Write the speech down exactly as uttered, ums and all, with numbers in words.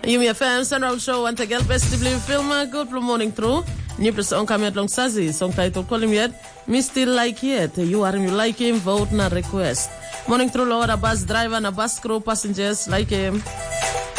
You may fans and round show want to get best to believe film good morning through. New person come yet long sazi song title call him yet. Me still like it. You are you like him vote na request. Morning through Lord a bus driver and a bus crew passengers like him.